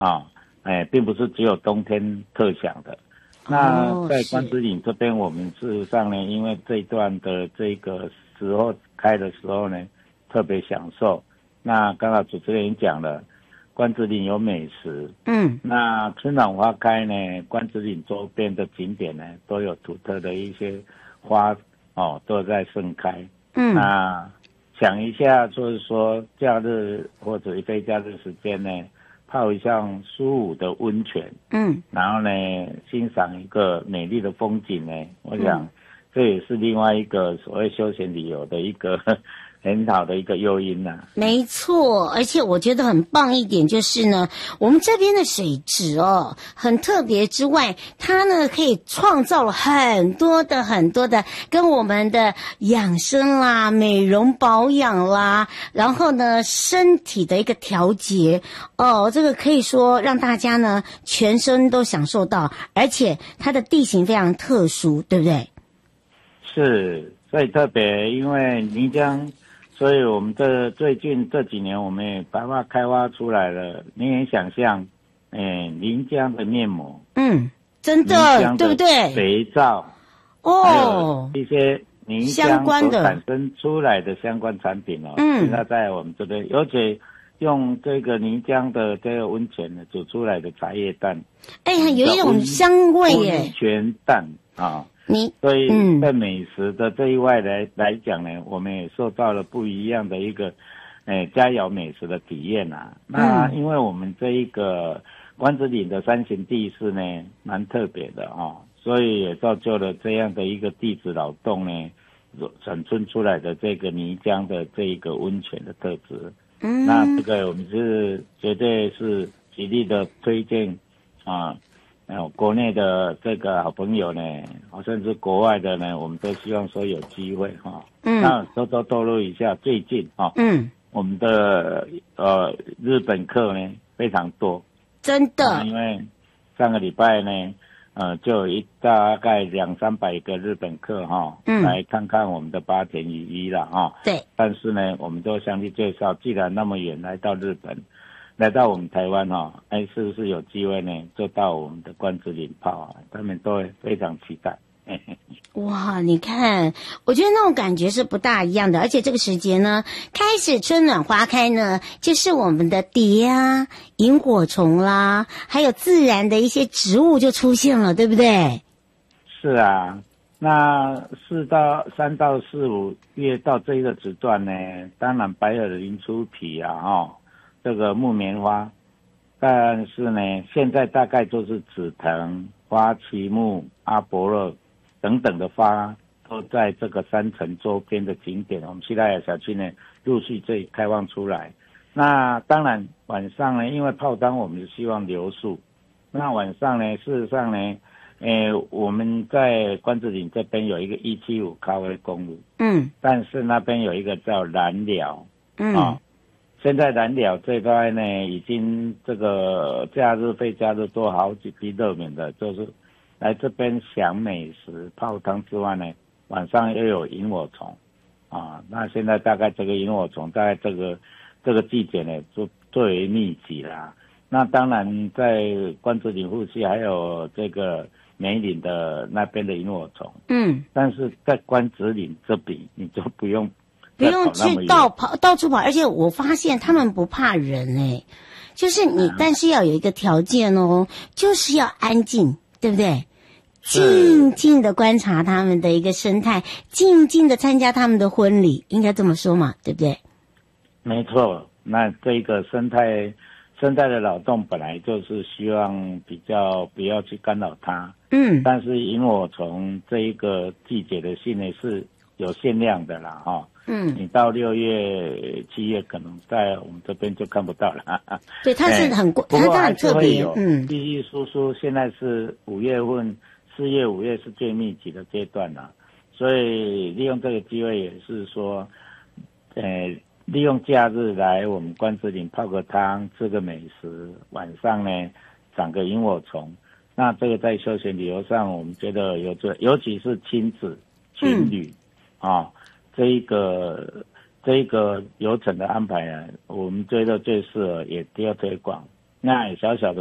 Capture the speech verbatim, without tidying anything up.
啊，哎，并不是只有冬天特享的。那在关子岭这边，我们事实上呢，因为这一段的这个时候开的时候呢，特别享受。那刚才主持人讲了，关子岭有美食， 嗯， 那春暖花开呢，关子岭周边的景点呢，都有独特的一些花哦，都在盛开。 嗯， 那想一下，就是说假日或者非假日时间呢，泡一下苏武的温泉， 嗯， 然后呢，欣赏一个美丽的风景呢，我想这也是另外一个所谓休闲旅游的一个很好的一个诱因呐、啊。 没错，而且我觉得很棒一点就是呢，我们这边的水质哦很特别之外，它呢可以创造了很多的很多的跟我们的养生啦、美容保养啦，然后呢身体的一个调节哦，这个可以说让大家呢全身都享受到，而且它的地形非常特殊，对不对？ 是，所以特别因为泥浆。所以我们这最近这几年，我们也把它开发出来了。你也想象，哎，临江的面膜， 嗯，真的，对不对？ 肥皂， 哦， 还有一些泥浆所的产生出来的相关产品哦， 嗯， 现在在我们这边，而且用这个泥浆的这个温泉呢煮出来的茶叶蛋， 哎呀，有一种香味耶， 温泉蛋啊。 你所以在美食的这一块来、嗯、来讲呢，我们也受到了不一样的一个，诶、呃，佳肴美食的体验啊。那因为我们这一个关子岭的山形地势呢，蛮特别的哦，所以也造就了这样的一个地质劳动呢，产生出来的这个泥浆的这一个温泉的特质。 嗯， 那这个我们是绝对是极力的推荐啊。国内的这个好朋友呢，甚至国外的呢，我们都希望说有机会哈。嗯，那偷偷透露一下，最近哈， 嗯， 我们的呃日本客呢非常多， 真的， 因为上个礼拜呢，呃，就有一大概两三百个日本客哈，嗯，来看看我们的八田雨衣了哈。 对， 但是呢，我们都详细介绍，既然那么远来到日本。来到我们台湾哈，哎，是不是有机会呢？就到我们的关子岭泡啊，他们都会非常期待。嘿嘿哇，你看，我觉得那种感觉是不大一样的，而且这个时节呢，开始春暖花开呢，就是我们的蝶啊、萤火虫啦，还有自然的一些植物就出现了，对不对？ 是啊，那四到三到四五月到这个时段呢，当然白耳林出皮啊，哈。这个木棉花，但是呢，现在大概就是紫藤、花旗木、阿勃勒等等的花，都在这个山城周边的景点，我们西拉雅小区呢陆续这里开放出来。那当然晚上呢，因为泡汤我们希望留宿，那晚上呢，事实上呢，诶，我们在关子岭这边有一个一七五咖啡公路，嗯，但是那边有一个叫蓝寮，嗯啊。现在蓝寮这块呢，已经这个假日非假日都好几批热门的，就是来这边享美食、泡汤之外呢，晚上又有萤火虫啊。那现在大概这个萤火虫大概这个这个季节呢，就最为密集啦。那当然在关子岭附近还有这个梅岭的那边的萤火虫，嗯，但是在关子岭这边你就不用。 不用去到跑到处跑，而且我发现他们不怕人哎，就是你，嗯、但是要有一个条件哦，就是要安静，对不对？静静的观察他们的一个生态，静静的参加他们的婚礼，应该这么说嘛，对不对？ 没错，那这个生态生态的劳动本来就是希望比较不要去干扰它，嗯，但是萤火虫这一个季节的性呢是有限量的啦，哈。嗯，你到六月、七月可能在我们这边就看不到了。 对，它是很过，它它很特别。嗯， 稀稀疏疏。现在是五月份，四月、五月是最密集的阶段了，所以利用这个机会也是说，呃，利用假日来我们关子岭泡个汤，吃个美食，晚上呢赏个萤火虫。那这个在休闲旅游上，我们觉得有这，尤其是亲子、情侣啊。嗯这一个这一个流程的安排呢，我们觉得最适合也要推广那小小的